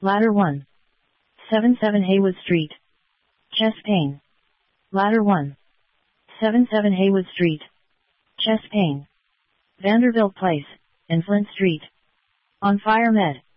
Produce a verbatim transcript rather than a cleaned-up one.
Ladder one. seventy-seven Haywood Street. Chest pain. Ladder one. seventy-seven Haywood Street. Chest pain. Vanderbilt Place, and Flint Street. On Fire Med.